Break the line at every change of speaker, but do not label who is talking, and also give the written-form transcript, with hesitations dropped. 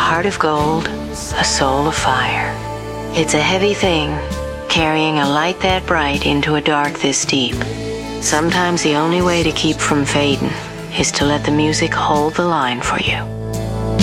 heart of gold, a soul of fire. It's a heavy thing, carrying a light that bright into a dark this deep. Sometimes the only way to keep from fading is to let the music hold the line for you.